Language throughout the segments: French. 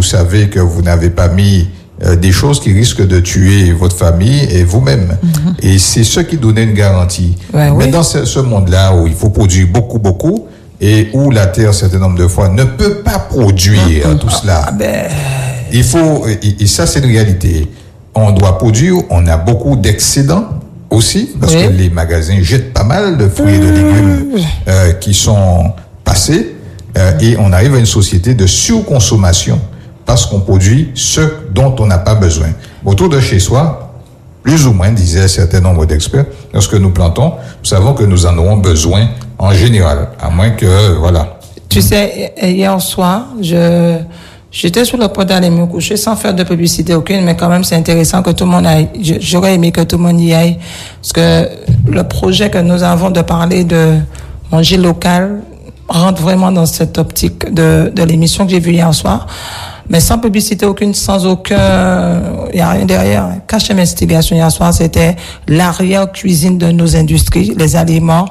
savez que vous n'avez pas mis des choses qui risquent de tuer votre famille et vous-même. Et c'est ce qui donnait une garantie. Ouais, mais oui. dans ce monde-là où il faut produire beaucoup, et où la Terre, un certain nombre de fois, ne peut pas produire tout cela. Il faut, et ça c'est une réalité. On doit produire, on a beaucoup d'excédents aussi, parce que les magasins jettent pas mal de fruits et de légumes qui sont passés, et on arrive à une société de surconsommation, parce qu'on produit ce dont on n'a pas besoin. Autour de chez soi, plus ou moins, disaient un certain nombre d'experts, lorsque nous plantons, nous savons que nous en aurons besoin en général, à moins que, voilà. Tu sais, hier soir, j'étais sur le point d'aller me coucher sans faire de publicité aucune, mais quand même, c'est intéressant que tout le monde aille. J'aurais aimé que tout le monde y aille, parce que le projet que nous avons de parler de manger local rentre vraiment dans cette optique de l'émission que j'ai vue hier soir. Mais sans publicité aucune, sans aucun, il y a rien derrière. Cache investigation hier soir, c'était l'arrière-cuisine de nos industries, les aliments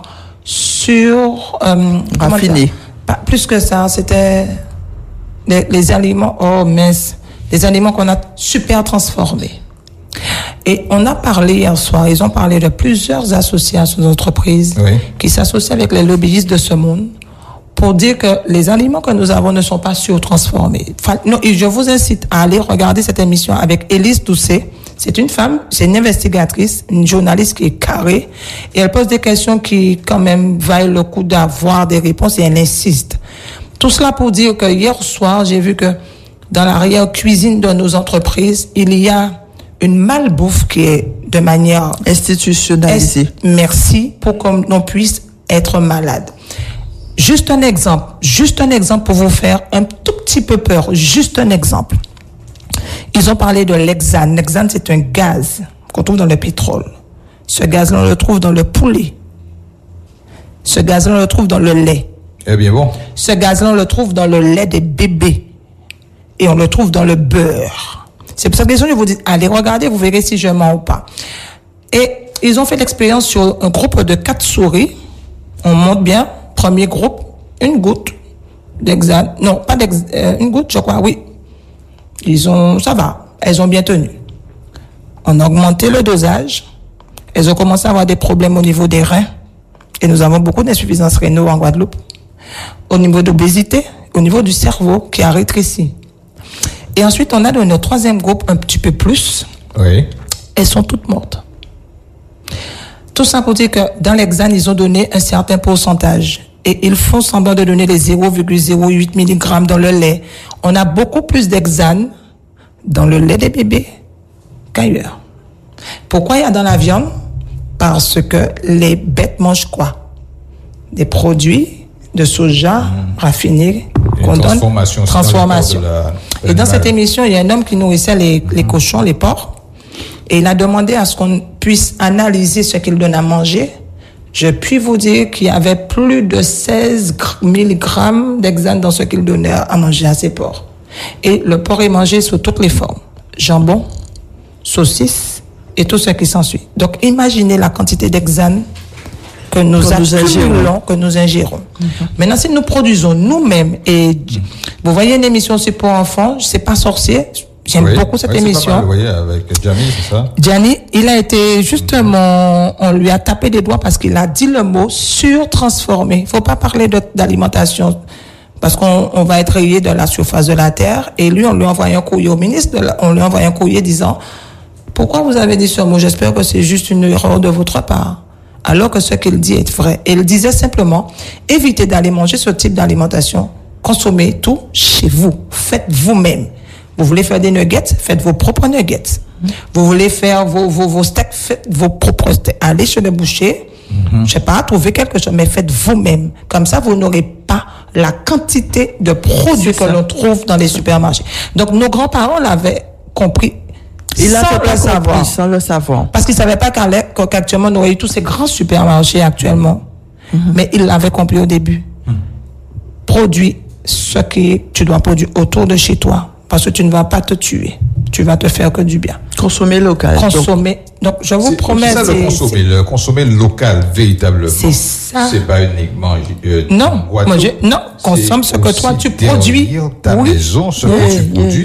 raffinés. Pas plus que ça, c'était les aliments, les aliments qu'on a super transformés. Et on a parlé hier soir, ils ont parlé de plusieurs associations d'entreprises qui s'associent avec les lobbyistes de ce monde pour dire que les aliments que nous avons ne sont pas surtransformés. Non, et je vous incite à aller regarder cette émission avec Élise Doucet. C'est une femme, c'est une investigatrice, une journaliste qui est carrée, et elle pose des questions qui, quand même, valent le coup d'avoir des réponses, et elle insiste. Tout cela pour dire que hier soir, j'ai vu que dans l'arrière-cuisine de nos entreprises, il y a une malbouffe qui est de manière institutionnalisée. Merci, pour qu'on puisse être malade. Juste un exemple pour vous faire un tout petit peu peur. Juste un exemple. Ils ont parlé de l'hexane. L'hexane, c'est un gaz qu'on trouve dans le pétrole. Ce gaz-là, on le trouve dans le poulet. Ce gaz-là, on le trouve dans le lait. Eh bien bon. Ce gaz-là, on le trouve dans le lait des bébés. Et on le trouve dans le beurre. C'est pour ça que les gens vous disent, allez regarder, vous verrez si je mens ou pas. Et ils ont fait l'expérience sur un groupe de 4 souris. On monte bien. Premier groupe, une goutte d'hexane. Non, pas d'hexane, une goutte, je crois, oui. Ça va, elles ont bien tenu. On a augmenté le dosage. Elles ont commencé à avoir des problèmes au niveau des reins. Et nous avons beaucoup d'insuffisances rénaux en Guadeloupe. Au niveau d'obésité, au niveau du cerveau qui a rétréci. Et ensuite, on a dans notre troisième groupe un petit peu plus. Oui. Elles sont toutes mortes. Tout ça pour dire que dans l'hexane, ils ont donné un certain pourcentage. Et ils font semblant de donner les 0,08 mg dans le lait. On a beaucoup plus d'hexane dans le lait des bébés qu'ailleurs. Pourquoi il y a dans la viande? Parce que les bêtes mangent quoi? Des produits de soja raffinés qu'on donne. Transformation. Et dans cette émission, il y a un homme qui nourrissait les cochons, les porcs. Et il a demandé à ce qu'on puisse analyser ce qu'il donne à manger. Je puis vous dire qu'il y avait plus de 16 mg d'hexane dans ce qu'il donnait à manger à ses porcs. Et le porc est mangé sous toutes les formes. Jambon, saucisse et tout ce qui s'ensuit. Donc imaginez la quantité d'hexane que nous accumulons, que nous ingérons. Maintenant, si nous produisons nous-mêmes, et vous voyez une émission aussi pour enfants, c'est pas sorcier. J'aime beaucoup cette émission. Pas mal, vous voyez, avec Gianni, c'est ça? Gianni, il a été justement, on lui a tapé des doigts parce qu'il a dit le mot surtransformé. Il faut pas parler d'alimentation parce qu'on va être rayé de la surface de la terre. Et lui, on lui a envoyé un courrier au ministre, on lui a envoyé un courrier disant, pourquoi vous avez dit ce mot? J'espère que c'est juste une erreur de votre part. Alors que ce qu'il dit est vrai. Et il disait simplement, évitez d'aller manger ce type d'alimentation. Consommez tout chez vous. Faites vous-même. Vous voulez faire des nuggets, faites vos propres nuggets. Vous voulez faire vos steaks, faites vos propres steaks. Allez chez le boucher, je sais pas, trouvez quelque chose, mais faites vous-même. Comme ça, vous n'aurez pas la quantité de produits que l'on trouve dans les supermarchés. Donc, nos grands-parents l'avaient compris. Sans le savoir. Parce qu'ils savaient pas qu'actuellement, on aurait eu tous ces grands supermarchés actuellement. Mais ils l'avaient compris au début. Produis ce que tu dois produire autour de chez toi. Parce que tu ne vas pas te tuer. Tu vas te faire que du bien. Consommer local. Donc je vous promets. C'est ça le consommer local, véritablement. C'est ça. C'est pas uniquement. Non, consomme ce que toi tu produis. Ta maison, ce que tu produis.